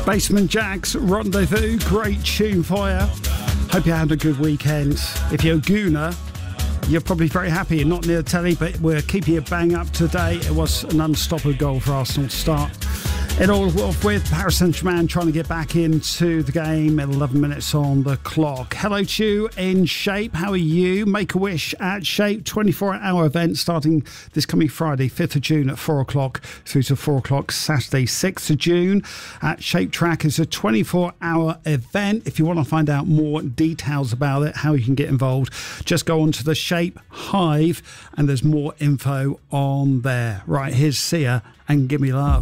Basement Jaxx, Rendezvous, great tune for you. Hope you had a good weekend. If you're a gooner, you're probably very happy you're not near the telly, but we're keeping you bang up today. It was an unstoppable goal for Arsenal to start it all off with. Paris Saint-Germain trying to get back into the game at 11 minutes on the clock. Hello to you in Shape. How are you? Make-A-Wish at Shape, 24-hour event starting this coming Friday, 5th of June at 4 o'clock through to 4 o'clock Saturday, 6th of June. At Shape Track is a 24-hour event. If you want to find out more details about it, how you can get involved, just go onto the Shape Hive and there's more info on there. Right, here's Sia and Give Me Love.